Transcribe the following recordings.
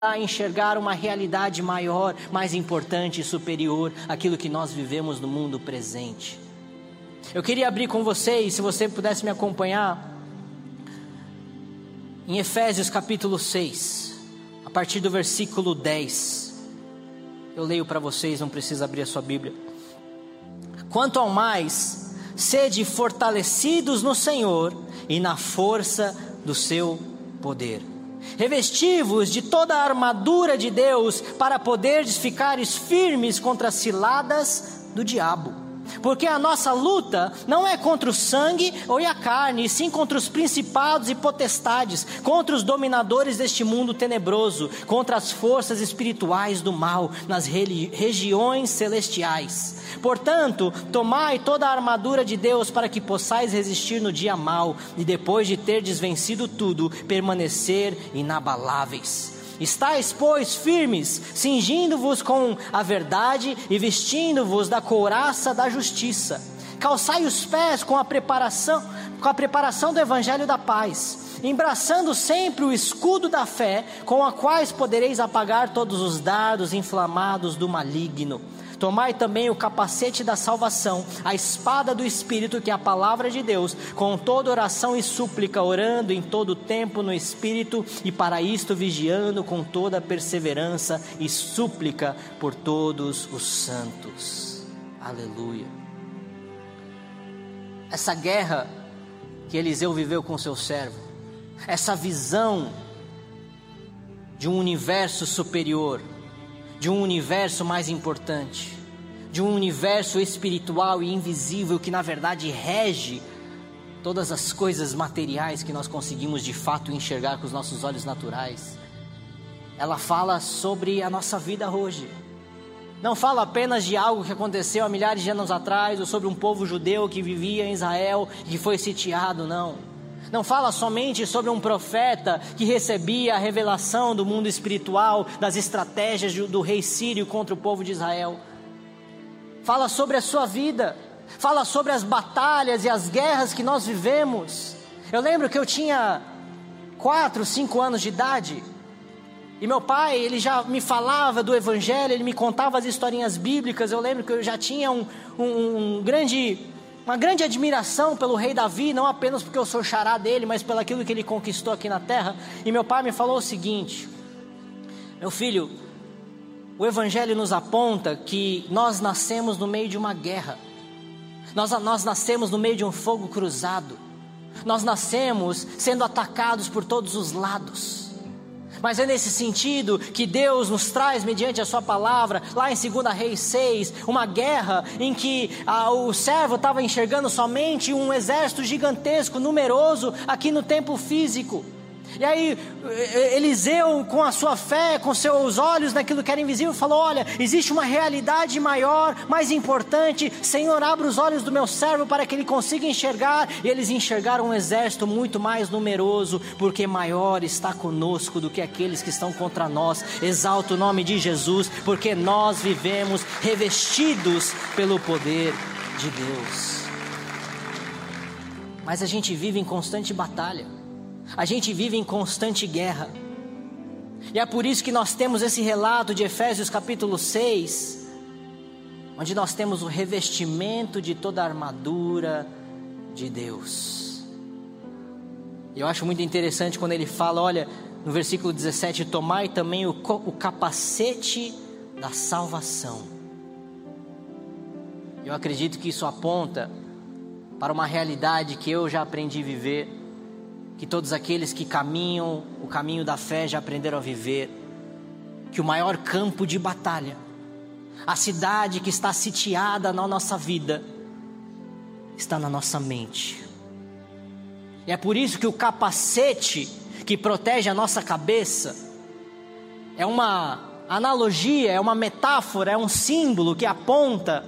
a enxergar uma realidade maior, mais importante e superior àquilo que nós vivemos no mundo presente. Eu queria abrir com vocês, se você pudesse me acompanhar, em Efésios capítulo 6, a partir do versículo 10. Eu leio para vocês, não precisa abrir a sua Bíblia. Quanto ao mais, sede fortalecidos no Senhor e na força do seu poder. Revesti-vos de toda a armadura de Deus para poderdes ficar firmes contra as ciladas do diabo. Porque a nossa luta não é contra o sangue ou a carne, e sim contra os principados e potestades, contra os dominadores deste mundo tenebroso, contra as forças espirituais do mal nas regiões celestiais. Portanto, tomai toda a armadura de Deus para que possais resistir no dia mau, e depois de terdes vencido tudo, permanecer inabaláveis. Estais, pois, firmes, cingindo-vos com a verdade e vestindo-vos da couraça da justiça. Calçai os pés com a preparação do evangelho da paz, embraçando sempre o escudo da fé, com a quais podereis apagar todos os dardos inflamados do maligno. Tomai também o capacete da salvação, a espada do Espírito, que é a palavra de Deus, com toda oração e súplica, orando em todo tempo no Espírito, e para isto vigiando com toda perseverança e súplica por todos os santos. Aleluia. Essa guerra que Eliseu viveu com seu servo, essa visão de um universo superior, de um universo mais importante, de um universo espiritual e invisível que na verdade rege todas as coisas materiais que nós conseguimos de fato enxergar com os nossos olhos naturais. Ela fala sobre a nossa vida hoje. Não fala apenas de algo que aconteceu há milhares de anos atrás, ou sobre um povo judeu que vivia em Israel e que foi sitiado, não. Não fala somente sobre um profeta que recebia a revelação do mundo espiritual, das estratégias do rei Sírio contra o povo de Israel. Fala sobre a sua vida, fala sobre as batalhas e as guerras que nós vivemos. Eu lembro que eu tinha 4, 5 anos de idade, e meu pai, ele já me falava do evangelho, ele me contava as historinhas bíblicas. Eu lembro que eu já tinha uma grande admiração pelo rei Davi, não apenas porque eu sou xará dele, mas pelo aquilo que ele conquistou aqui na terra. E meu pai me falou o seguinte: meu filho, o evangelho nos aponta que nós nascemos no meio de uma guerra, nós nascemos no meio de um fogo cruzado, nós nascemos sendo atacados por todos os lados. Mas é nesse sentido que Deus nos traz, mediante a sua palavra, lá em 2 Reis 6, uma guerra em que o servo estava enxergando somente um exército gigantesco, numeroso, aqui no tempo físico. E aí Eliseu, com a sua fé, com seus olhos naquilo que era invisível, falou: olha, existe uma realidade maior, mais importante. Senhor, abra os olhos do meu servo para que ele consiga enxergar. E eles enxergaram um exército muito mais numeroso, porque maior está conosco do que aqueles que estão contra nós. Exalta o nome de Jesus, porque nós vivemos revestidos pelo poder de Deus. Mas a gente vive em constante batalha, a gente vive em constante guerra. E é por isso que nós temos esse relato de Efésios capítulo 6, onde nós temos o revestimento de toda a armadura de Deus. E eu acho muito interessante quando ele fala, olha, no versículo 17: tomai também o capacete da salvação. Eu acredito que isso aponta para uma realidade que eu já aprendi a viver, que todos aqueles que caminham o caminho da fé já aprenderam a viver, que o maior campo de batalha, a cidade que está sitiada na nossa vida, está na nossa mente. E é por isso que o capacete que protege a nossa cabeça é uma analogia, é uma metáfora, é um símbolo que aponta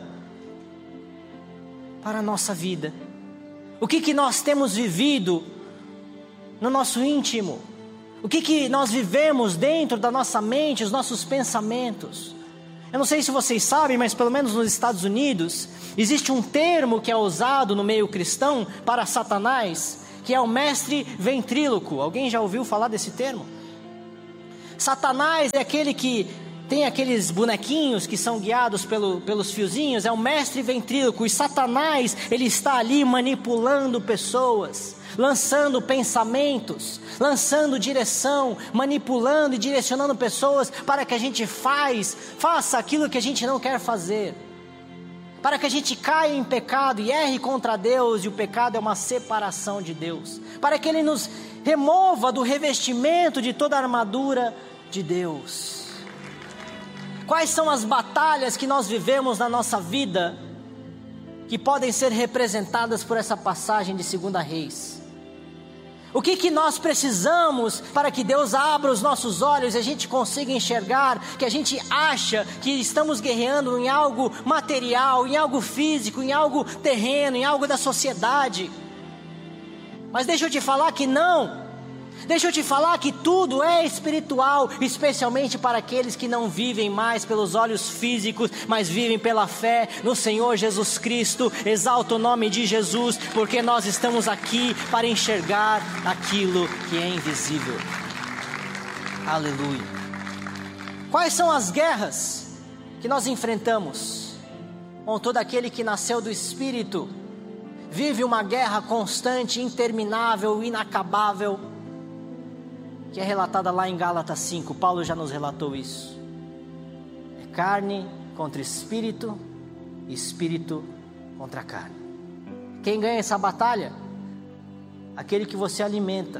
para a nossa vida. O que nós temos vivido no nosso íntimo? O que nós vivemos dentro da nossa mente, os nossos pensamentos? Eu não sei se vocês sabem, mas pelo menos nos Estados Unidos existe um termo que é usado no meio cristão para Satanás, que é o mestre ventríloco. Alguém já ouviu falar desse termo? Satanás é aquele que tem aqueles bonequinhos que são guiados pelos fiozinhos, é o mestre ventríloco. E Satanás, ele está ali manipulando pessoas, lançando pensamentos, lançando direção, manipulando e direcionando pessoas para que a gente faça aquilo que a gente não quer fazer, para que a gente caia em pecado e erre contra Deus, e o pecado é uma separação de Deus, para que Ele nos remova do revestimento de toda a armadura de Deus. Quais são as batalhas que nós vivemos na nossa vida, que podem ser representadas por essa passagem de 2 Reis? O que nós precisamos para que Deus abra os nossos olhos e a gente consiga enxergar que a gente acha que estamos guerreando em algo material, em algo físico, em algo terreno, em algo da sociedade? Mas deixa eu te falar que não. Deixa eu te falar que tudo é espiritual, especialmente para aqueles que não vivem mais pelos olhos físicos, mas vivem pela fé no Senhor Jesus Cristo. Exalta o nome de Jesus, porque nós estamos aqui para enxergar aquilo que é invisível. Aleluia. Quais são as guerras que nós enfrentamos? Bom, todo aquele que nasceu do Espírito vive uma guerra constante, interminável, inacabável, que é relatada lá em Gálatas 5, Paulo já nos relatou isso. É carne contra espírito, e espírito contra carne. Quem ganha essa batalha? Aquele que você alimenta.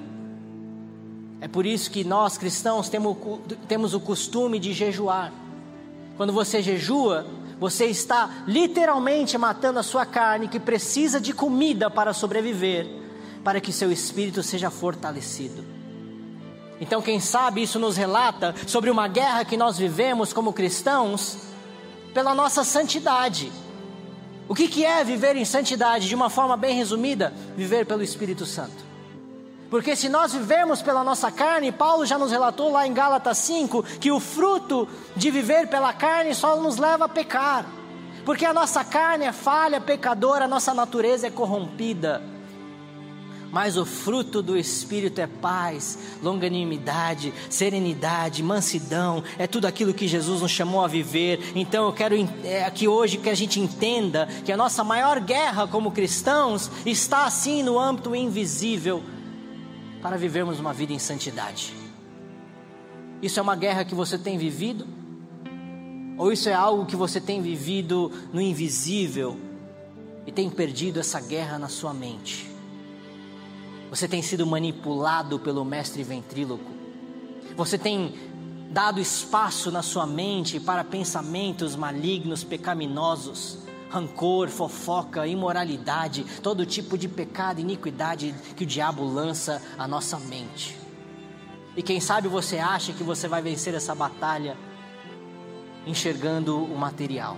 É por isso que nós cristãos temos o costume de jejuar. Quando você jejua, você está literalmente matando a sua carne, que precisa de comida para sobreviver, para que seu espírito seja fortalecido. Então, quem sabe isso nos relata sobre uma guerra que nós vivemos como cristãos, pela nossa santidade. O que é viver em santidade? De uma forma bem resumida, viver pelo Espírito Santo. Porque se nós vivemos pela nossa carne, Paulo já nos relatou lá em Gálatas 5, que o fruto de viver pela carne só nos leva a pecar. Porque a nossa carne é falha, pecadora, a nossa natureza é corrompida. Mas o fruto do Espírito é paz, longanimidade, serenidade, mansidão, é tudo aquilo que Jesus nos chamou a viver. Então eu quero aqui hoje que a gente entenda que a nossa maior guerra como cristãos está assim no âmbito invisível, para vivermos uma vida em santidade. Isso é uma guerra que você tem vivido? Ou isso é algo que você tem vivido no invisível e tem perdido essa guerra na sua mente? Você tem sido manipulado pelo mestre ventríloco. Você tem dado espaço na sua mente para pensamentos malignos, pecaminosos, rancor, fofoca, imoralidade, todo tipo de pecado, iniquidade que o diabo lança à nossa mente. E quem sabe você acha que você vai vencer essa batalha enxergando o material.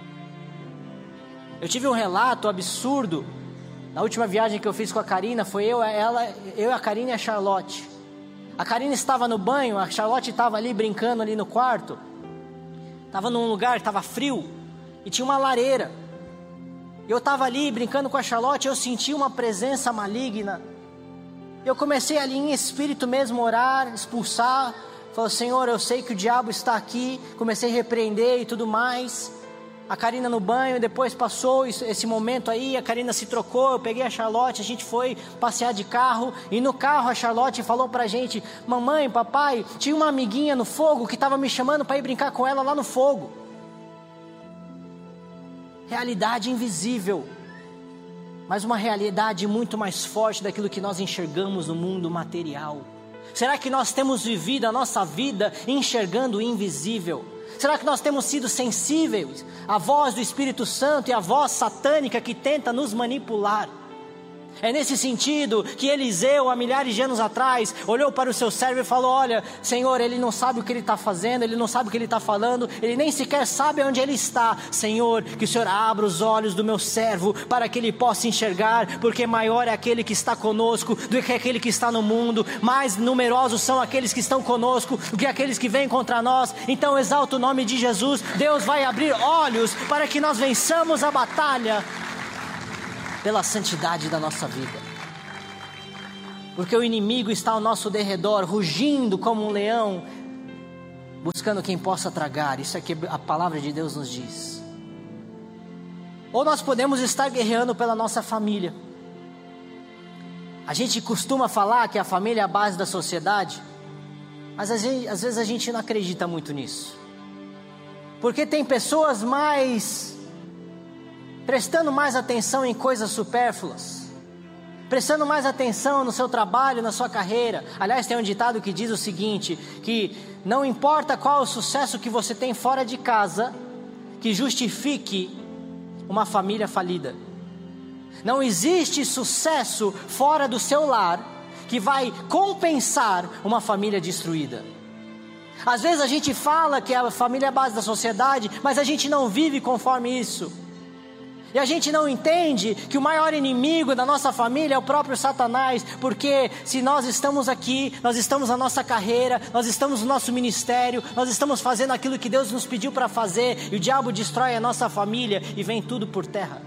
Eu tive um relato absurdo. Na última viagem que eu fiz com a Karina, foi eu, a Karina e a Charlotte. A Karina estava no banho, a Charlotte estava ali brincando ali no quarto. Estava num lugar que estava frio e tinha uma lareira. Eu estava ali brincando com a Charlotte, eu senti uma presença maligna. Eu comecei ali em espírito mesmo orar, expulsar. Falei, Senhor, eu sei que o diabo está aqui. Comecei a repreender e tudo mais. A Karina no banho, depois passou esse momento aí, a Karina se trocou, eu peguei a Charlotte, a gente foi passear de carro, e no carro a Charlotte falou pra gente, mamãe, papai, tinha uma amiguinha no fogo que estava me chamando para ir brincar com ela lá no fogo. Realidade invisível, mas uma realidade muito mais forte daquilo que nós enxergamos no mundo material. Será que nós temos vivido a nossa vida enxergando o invisível? Será que nós temos sido sensíveis à voz do Espírito Santo e à voz satânica que tenta nos manipular? É nesse sentido que Eliseu, há milhares de anos atrás, olhou para o seu servo e falou, olha, Senhor, ele não sabe o que ele está fazendo, ele não sabe o que ele está falando, ele nem sequer sabe onde ele está. Senhor, que o Senhor abra os olhos do meu servo para que ele possa enxergar, porque maior é aquele que está conosco do que aquele que está no mundo, mais numerosos são aqueles que estão conosco do que aqueles que vêm contra nós. Então exalta o nome de Jesus. Deus vai abrir olhos para que nós vençamos a batalha pela santidade da nossa vida. Porque o inimigo está ao nosso derredor, rugindo como um leão, buscando quem possa tragar. Isso é que a palavra de Deus nos diz. Ou nós podemos estar guerreando pela nossa família. A gente costuma falar que a família é a base da sociedade, mas às vezes a gente não acredita muito nisso. Porque tem pessoas prestando mais atenção em coisas supérfluas, prestando mais atenção no seu trabalho, na sua carreira. Aliás, tem um ditado que diz o seguinte, que não importa qual o sucesso que você tem fora de casa, que justifique uma família falida. Não existe sucesso fora do seu lar que vai compensar uma família destruída. Às vezes a gente fala que a família é a base da sociedade, mas a gente não vive conforme isso. E a gente não entende que o maior inimigo da nossa família é o próprio Satanás, porque se nós estamos aqui, nós estamos na nossa carreira, nós estamos no nosso ministério, nós estamos fazendo aquilo que Deus nos pediu para fazer, e o diabo destrói a nossa família e vem tudo por terra.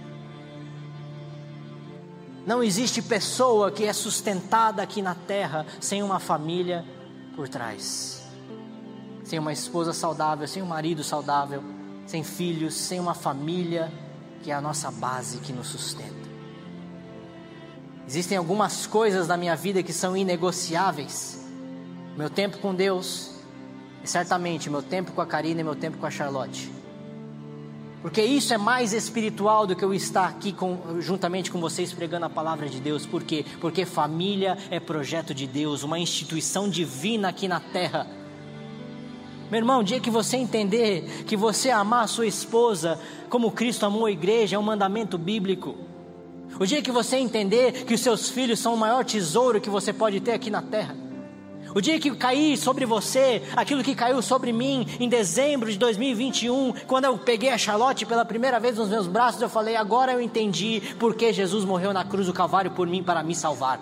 Não existe pessoa que é sustentada aqui na terra sem uma família por trás. Sem uma esposa saudável, sem um marido saudável, sem filhos, sem uma família que é a nossa base, que nos sustenta. Existem algumas coisas na minha vida que são inegociáveis. Meu tempo com Deus, e certamente meu tempo com a Karina e meu tempo com a Charlotte. Porque isso é mais espiritual do que eu estar aqui juntamente com vocês pregando a palavra de Deus. Por quê? Porque família é projeto de Deus, uma instituição divina aqui na terra. Meu irmão, o dia que você entender que você amar a sua esposa como Cristo amou a igreja é um mandamento bíblico. O dia que você entender que os seus filhos são o maior tesouro que você pode ter aqui na terra. O dia que cair sobre você aquilo que caiu sobre mim em dezembro de 2021, quando eu peguei a Charlotte pela primeira vez nos meus braços, eu falei, agora eu entendi porque Jesus morreu na cruz do Calvário por mim, para me salvar.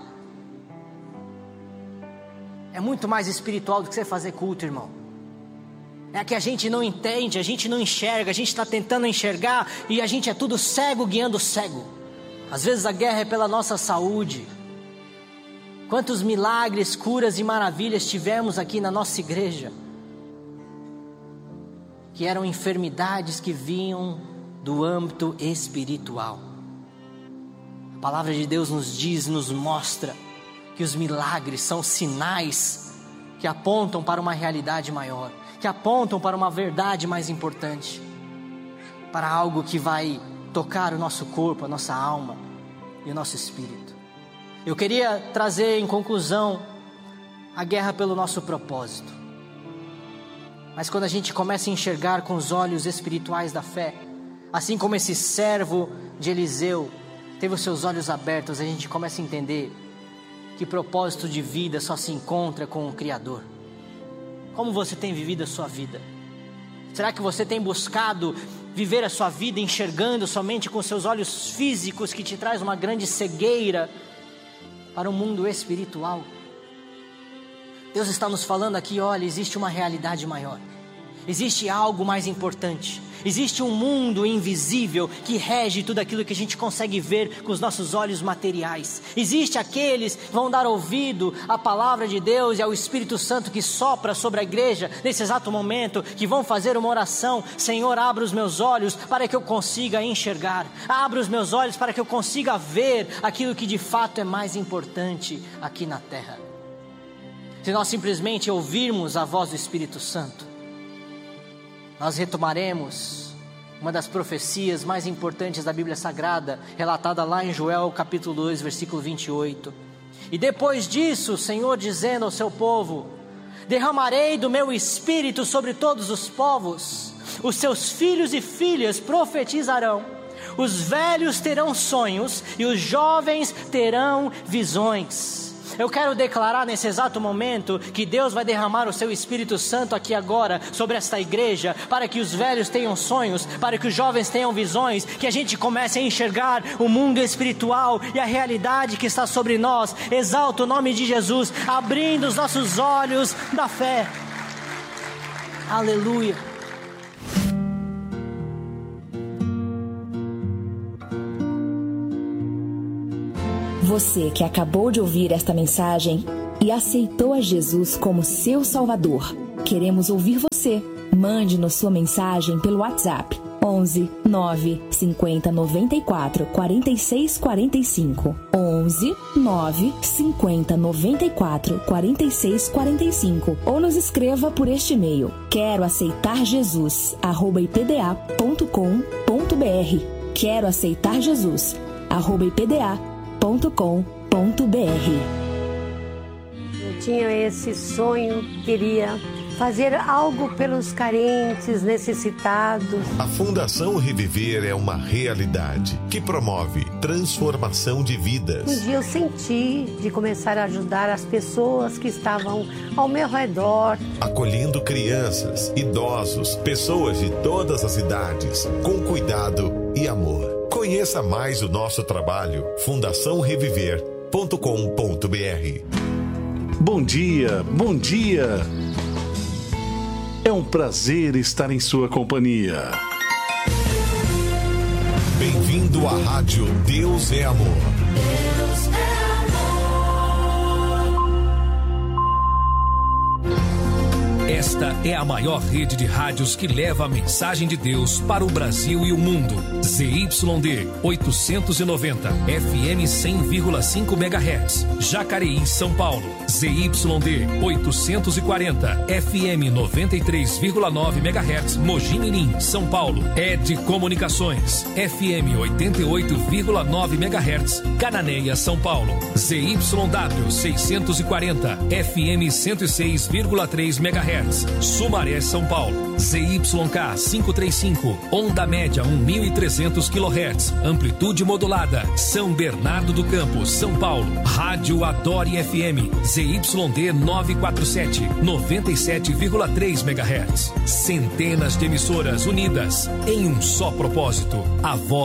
É muito mais espiritual do que você fazer culto, irmão. É que a gente não entende, a gente não enxerga, a gente está tentando enxergar e a gente é tudo cego guiando cego. Às vezes a guerra é pela nossa saúde. Quantos milagres, curas e maravilhas tivemos aqui na nossa igreja, que eram enfermidades que vinham do âmbito espiritual. A palavra de Deus nos diz, nos mostra que os milagres são sinais que apontam para uma realidade maior, que apontam para uma verdade mais importante, para algo que vai tocar o nosso corpo, a nossa alma e o nosso espírito. Eu queria trazer em conclusão a guerra pelo nosso propósito. Mas quando a gente começa a enxergar com os olhos espirituais da fé, assim como esse servo de Eliseu teve os seus olhos abertos, a gente começa a entender que propósito de vida só se encontra com o Criador. Como você tem vivido a sua vida? Será que você tem buscado viver a sua vida enxergando somente com seus olhos físicos, que te traz uma grande cegueira para o mundo espiritual? Deus está nos falando aqui, olha, existe uma realidade maior, existe algo mais importante, existe um mundo invisível que rege tudo aquilo que a gente consegue ver com os nossos olhos materiais. Existe aqueles que vão dar ouvido à palavra de Deus e ao Espírito Santo que sopra sobre a igreja nesse exato momento, que vão fazer uma oração: Senhor, abra os meus olhos para que eu consiga enxergar, abra os meus olhos para que eu consiga ver aquilo que de fato é mais importante aqui na terra. Se nós simplesmente ouvirmos a voz do Espírito Santo, nós retomaremos uma das profecias mais importantes da Bíblia Sagrada, relatada lá em Joel capítulo 2, versículo 28. E depois disso, o Senhor dizendo ao seu povo: derramarei do meu espírito sobre todos os povos, os seus filhos e filhas profetizarão, os velhos terão sonhos e os jovens terão visões. Eu quero declarar nesse exato momento que Deus vai derramar o seu Espírito Santo aqui agora sobre esta igreja, para que os velhos tenham sonhos, para que os jovens tenham visões, que a gente comece a enxergar o mundo espiritual e a realidade que está sobre nós. Exalta o nome de Jesus, abrindo os nossos olhos da fé. Aleluia. Você que acabou de ouvir esta mensagem e aceitou a Jesus como seu Salvador, queremos ouvir você. Mande-nos sua mensagem pelo WhatsApp 11 9 50 94 46 45. 11 9 50 94 46 45. Ou nos escreva por este e-mail: quero aceitar Jesus @ipda.com.br. Quero aceitar Jesus @ipda.com.br. Eu tinha esse sonho, queria fazer algo pelos carentes, necessitados. A Fundação Reviver é uma realidade que promove transformação de vidas. Um dia eu senti de começar a ajudar as pessoas que estavam ao meu redor. Acolhendo crianças, idosos, pessoas de todas as idades, com cuidado e amor. Conheça mais o nosso trabalho, fundaçãoreviver.com.br. Bom dia, bom dia! É um prazer estar em sua companhia. Bem-vindo à Rádio Deus é Amor. Deus é amor. Esta é a maior rede de rádios que leva a mensagem de Deus para o Brasil e o mundo. ZYD 890, FM 100,5 MHz, Jacareí, São Paulo. ZYD 840, FM 93,9 MHz, Mogi Mirim, São Paulo. ED Comunicações, FM 88,9 MHz, Cananéia, São Paulo. ZYW 640, FM 106,3 MHz, Sumaré, São Paulo. ZYK 535, onda média 1.300 kHz, amplitude modulada, São Bernardo do Campo, São Paulo. Rádio Adore FM, ZYD 947, 97,3 MHz. Centenas de emissoras unidas em um só propósito: a voz